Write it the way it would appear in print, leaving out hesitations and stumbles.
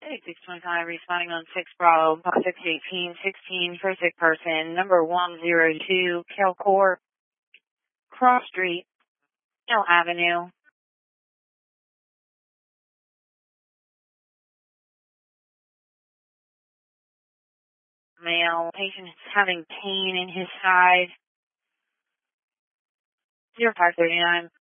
625 responding on 6 Bravo, 618, 16 for sick person, number 102, Kelcourt, Cross Street, Hill Avenue. Male, patient is having pain in his side. 0539.